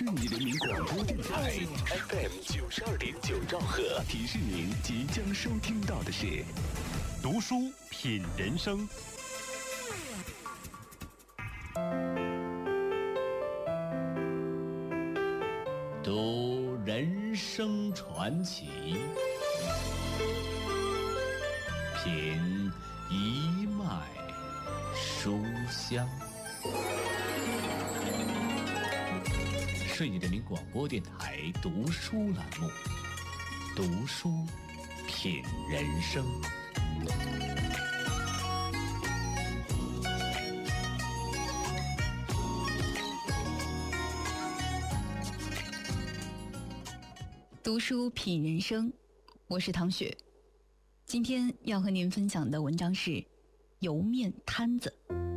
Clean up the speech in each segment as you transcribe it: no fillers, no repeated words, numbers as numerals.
顺义人民广播电台 FM92.9兆赫，提示您即将收听到的是读书品人生。 读人生传奇，品一脉书香。顺义人民广播电台读书栏目，读书品人生。 读书品人生，我是唐雪。今天要和您分享的文章是油面摊子。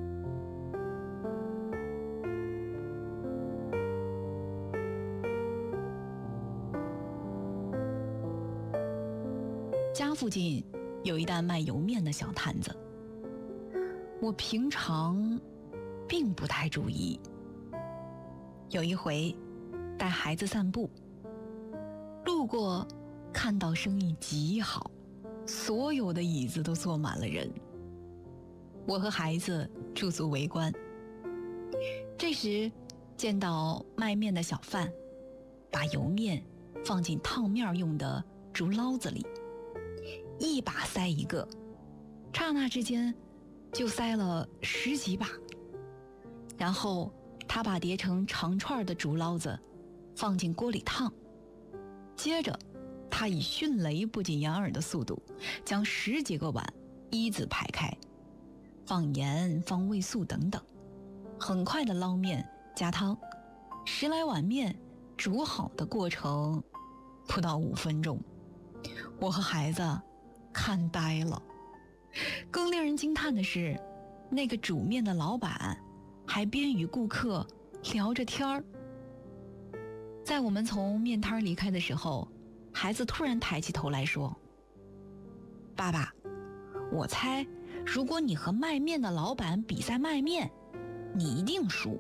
家附近有一担卖油面的小摊子，我平常并不太注意。有一回带孩子散步，路过看到生意极好，所有的椅子都坐满了人，我和孩子驻足围观。这时见到卖面的小贩把油面放进烫面用的竹捞子里，一把塞一个，刹那之间就塞了10几把。然后他把叠成长串的竹捞子放进锅里烫，接着他以迅雷不及掩耳的速度将10几个碗一字排开，放盐放味素等等，很快的捞面加汤，10来碗面煮好的过程不到5分钟。我和孩子看呆了。更令人惊叹的是，那个煮面的老板还边与顾客聊着天儿。在我们从面摊离开的时候，孩子突然抬起头来说：“爸爸，我猜如果你和卖面的老板比赛卖面，你一定输。”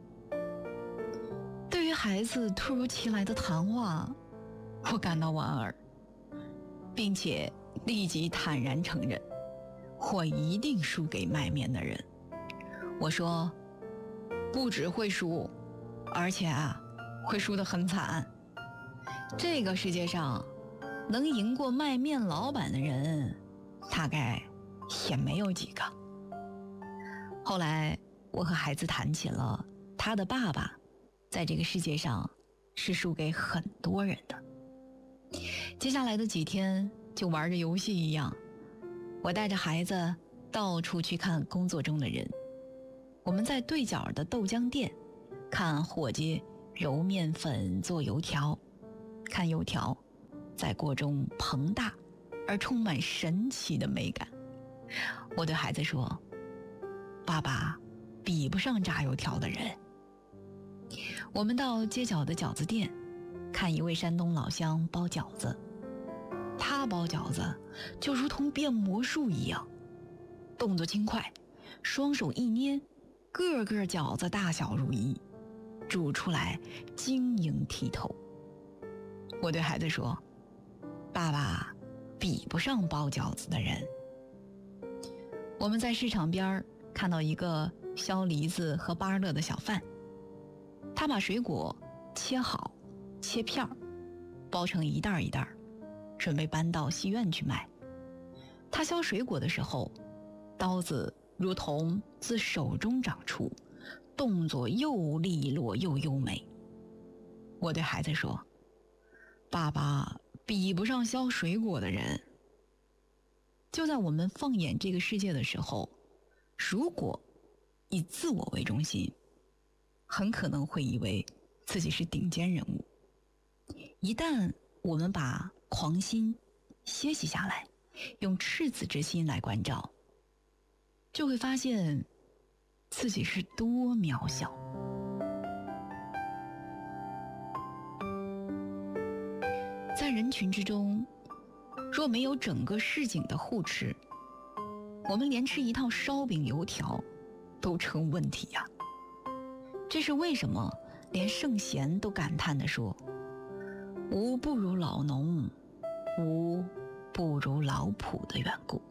对于孩子突如其来的谈话，我感到莞尔，并且立即坦然承认，我一定输给卖面的人。我说，不只会输，而且会输得很惨。这个世界上能赢过卖面老板的人大概也没有几个。后来我和孩子谈起了他的爸爸在这个世界上是输给很多人的。接下来的几天就玩着游戏一样，我带着孩子到处去看工作中的人。我们在对角的豆浆店看伙计揉面粉做油条，看油条在锅中膨大而充满神奇的美感。我对孩子说，爸爸比不上炸油条的人。我们到街角的饺子店看一位山东老乡包饺子，他包饺子就如同变魔术一样，动作轻快，双手一捏，个个饺子大小如一，煮出来晶莹剔透。我对孩子说，爸爸比不上包饺子的人。我们在市场边看到一个削梨子和芭乐的小贩，他把水果切好切片包成一袋一袋，准备搬到戏院去卖。他削水果的时候，刀子如同自手中长出，动作又利落又优美。我对孩子说，爸爸比不上削水果的人。就在我们放眼这个世界的时候，如果以自我为中心，很可能会以为自己是顶尖人物。一旦我们把狂心歇息下来，用赤子之心来关照，就会发现自己是多渺小。在人群之中，若没有整个市井的护持，我们连吃一套烧饼油条都成问题呀。这是为什么连圣贤都感叹地说：无不如老农，无不如老仆的缘故。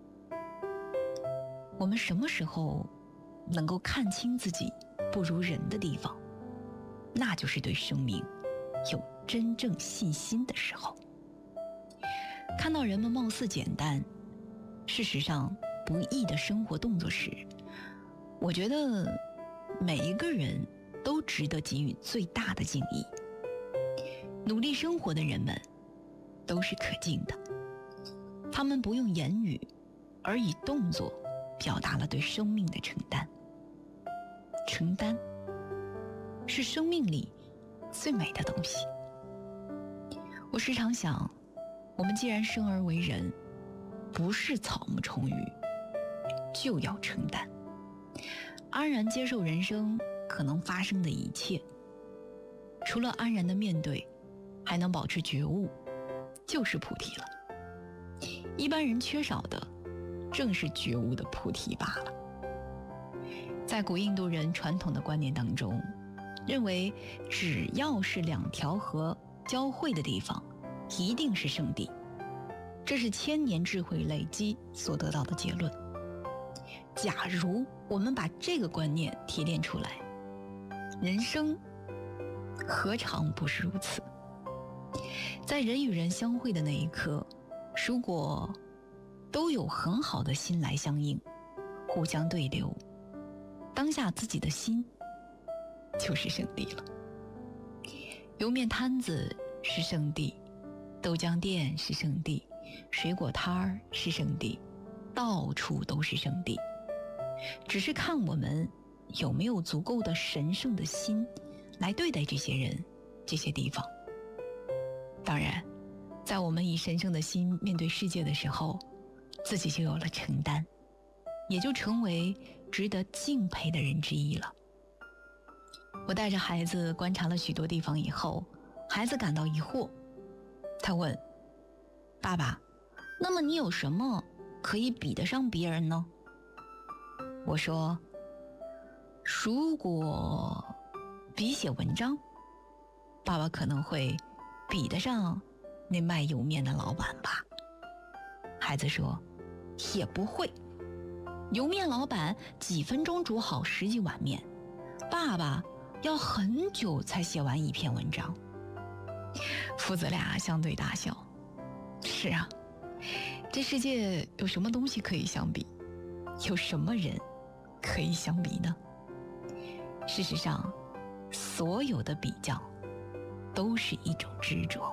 我们什么时候能够看清自己不如人的地方，那就是对生命有真正信心的时候。看到人们貌似简单，事实上不易的生活动作时，我觉得每一个人都值得给予最大的敬意。努力生活的人们都是可敬的，他们不用言语，而以动作表达了对生命的承担。承担是生命里最美的东西。我时常想，我们既然生而为人，不是草木虫鱼，就要承担，安然接受人生可能发生的一切。除了安然的面对，还能保持觉悟，就是菩提了。一般人缺少的正是觉悟的菩提罢了。在古印度人传统的观念当中，认为只要是两条河交汇的地方，一定是圣地。这是千年智慧累积所得到的结论。假如我们把这个观念提炼出来，人生何尝不是如此？在人与人相会的那一刻，如果都有很好的心来相应，互相对流，当下自己的心就是圣地了。油面摊子是圣地，豆浆店是圣地，水果摊儿是圣地，到处都是圣地。只是看我们有没有足够的神圣的心来对待这些人、这些地方。当然，在我们以神圣的心面对世界的时候，自己就有了承担，也就成为值得敬佩的人之一了。我带着孩子观察了许多地方以后，孩子感到疑惑，他问：爸爸，那么你有什么可以比得上别人呢？我说：如果比写文章，爸爸可能会比得上那卖油面的老板吧。孩子说：也不会，油面老板几分钟煮好10几碗面，爸爸要很久才写完一篇文章。父子俩相对大笑。是啊，这世界有什么东西可以相比？有什么人可以相比呢？事实上，所有的比较都是一种执着。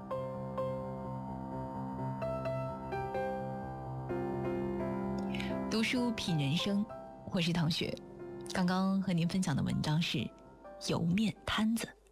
读书品人生，我是唐雪。刚刚和您分享的文章是《油面摊子》。